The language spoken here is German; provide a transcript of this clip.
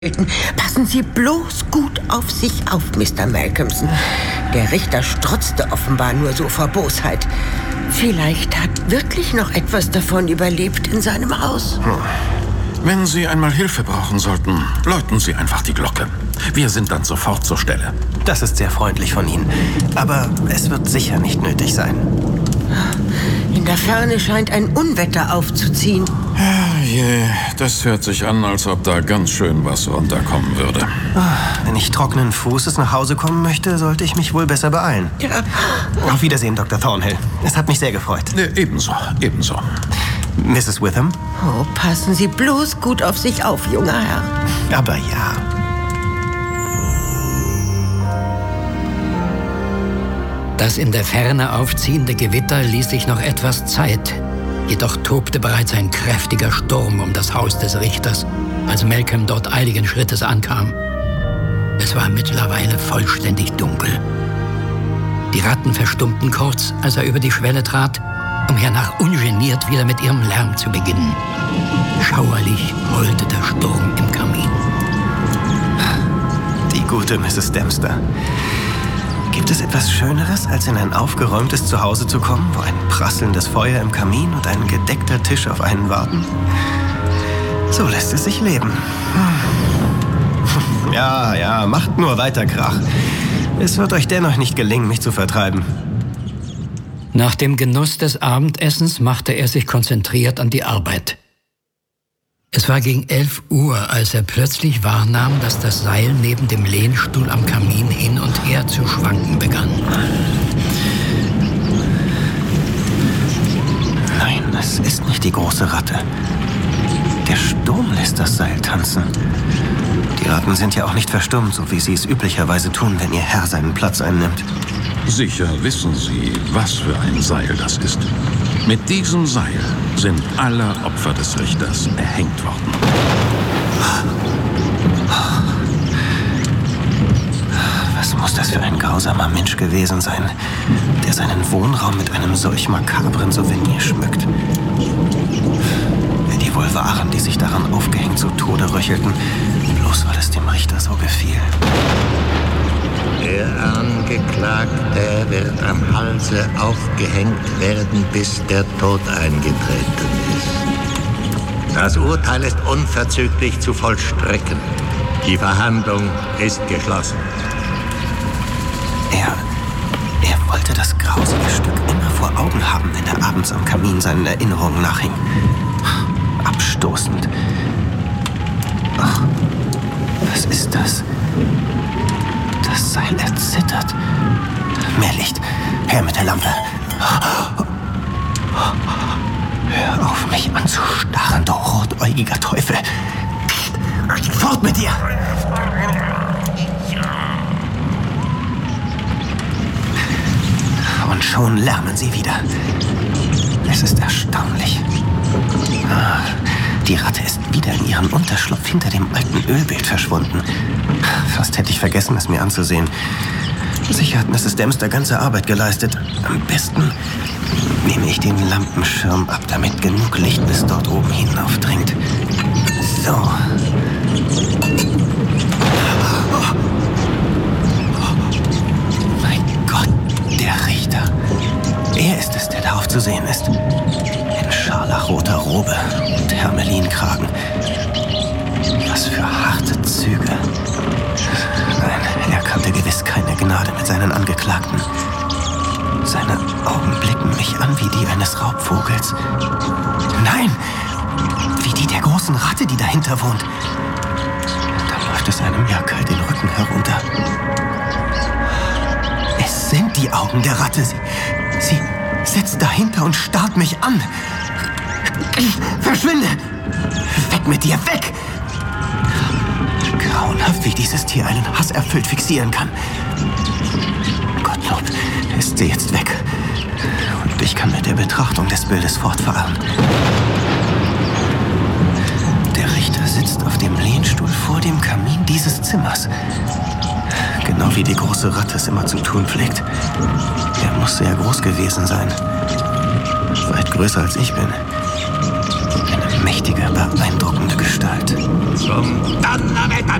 Passen Sie bloß gut auf sich auf, Mr. Malcolmson. Der Richter strotzte offenbar nur so vor Bosheit. Vielleicht hat wirklich noch etwas davon überlebt in seinem Haus. Wenn Sie einmal Hilfe brauchen sollten, läuten Sie einfach die Glocke. Wir sind dann sofort zur Stelle. Das ist sehr freundlich von Ihnen. Aber es wird sicher nicht nötig sein. In der Ferne scheint ein Unwetter aufzuziehen. Je, das hört sich an, als ob da ganz schön was runterkommen würde. Wenn ich trockenen Fußes nach Hause kommen möchte, sollte ich mich wohl besser beeilen. Ja. Auf Wiedersehen, Dr. Thornhill. Es hat mich sehr gefreut. Ebenso. Mrs. Witham? Oh, passen Sie bloß gut auf sich auf, junger Herr. Aber ja. Das in der Ferne aufziehende Gewitter ließ sich noch etwas Zeit. Jedoch tobte bereits ein kräftiger Sturm um das Haus des Richters, als Malcolm dort eiligen Schrittes ankam. Es war mittlerweile vollständig dunkel. Die Ratten verstummten kurz, als er über die Schwelle trat, um hernach ungeniert wieder mit ihrem Lärm zu beginnen. Schauerlich heulte der Sturm im Kamin. Die gute Mrs. Dempster. Gibt es etwas Schöneres, als in ein aufgeräumtes Zuhause zu kommen, wo ein prasselndes Feuer im Kamin und ein gedeckter Tisch auf einen warten? So lässt es sich leben. Ja, macht nur weiter Krach. Es wird euch dennoch nicht gelingen, mich zu vertreiben. Nach dem Genuss des Abendessens machte er sich konzentriert an die Arbeit. Es war gegen 11 Uhr, als er plötzlich wahrnahm, dass das Seil neben dem Lehnstuhl am Kamin hin und her zu schwanken begann. Nein, es ist nicht die große Ratte. Der Sturm lässt das Seil tanzen. Die Ratten sind ja auch nicht verstummt, so wie sie es üblicherweise tun, wenn ihr Herr seinen Platz einnimmt. Sicher wissen Sie, was für ein Seil das ist. Mit diesem Seil sind alle Opfer des Richters erhängt worden. Was muss das für ein grausamer Mensch gewesen sein, der seinen Wohnraum mit einem solch makabren Souvenir schmückt? Wer die wohl waren, die sich daran aufgehängt zu Tode röchelten, bloß weil es dem Richter so gefiel. Der Angeklagte wird am Halse aufgehängt werden, bis der Tod eingetreten ist. Das Urteil ist unverzüglich zu vollstrecken. Die Verhandlung ist geschlossen. Er wollte das grausige Stück immer vor Augen haben, wenn er abends am Kamin seinen Erinnerungen nachhing. Abstoßend. Ach, was ist das? Das Seil erzittert. Mehr Licht. Her mit der Lampe. Hör auf, mich anzustarren, du rotäugiger Teufel. Fort mit dir! Und schon lärmen sie wieder. Es ist erstaunlich. Die Ratte ist wieder in ihren Unterschlupf hinter dem alten Ölbild verschwunden. Fast hätte ich vergessen, es mir anzusehen. Sicher hat Mrs. Dempster ganze Arbeit geleistet. Am besten nehme ich den Lampenschirm ab, damit genug Licht bis dort oben hinaufdringt. So. Mein Gott, der Richter. Er ist es, der da aufzusehen ist. In scharlachroter Robe und Hermelinkragen. Was für harte Züge. Nein, er kannte gewiss keine Gnade mit seinen Angeklagten. Seine Augen blicken mich an wie die eines Raubvogels. Nein, wie die der großen Ratte, die dahinter wohnt. Da läuft es einem ja kalt den Rücken herunter. Es sind die Augen der Ratte. Sie sitzt dahinter und starrt mich an. Verschwinde! Weg mit dir, weg! Grauenhaft, wie dieses Tier einen Hass erfüllt fixieren kann. Gottlob, ist sie jetzt weg. Und ich kann mit der Betrachtung des Bildes fortfahren. Der Richter sitzt auf dem Lehnstuhl vor dem Kamin dieses Zimmers. Genau wie die große Ratte es immer zu tun pflegt. Er muss sehr groß gewesen sein. Weit größer als ich bin. Eine mächtige, beeindruckende Gestalt. Zum Donnerwetter!